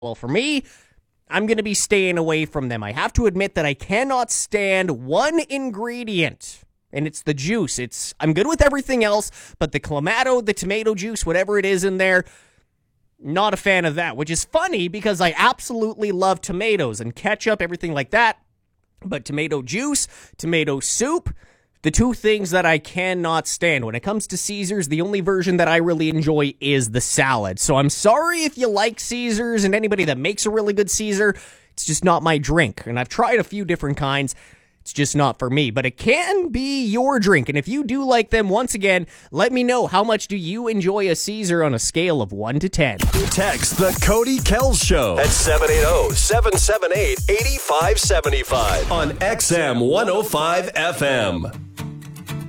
Well, for me, I'm going to be staying away from them. I have to admit that I cannot stand one ingredient, and it's the juice. I'm good with everything else, but the Clamato, the tomato juice, whatever it is in there, not a fan of that, which is funny because I absolutely love tomatoes and ketchup, everything like that. But tomato juice, tomato soup, the two things that I cannot stand. When it comes to Caesars, the only version that I really enjoy is the salad. So I'm sorry if you like Caesars and anybody that makes a really good Caesar. It's just not my drink. And I've tried a few different kinds. It's just not for me, but it can be your drink. And if you do like them, once again, let me know how much do you enjoy a Caesar on a scale of 1 to 10. Text the Cody Kells Show at 780-778-8575 on XM 105 FM.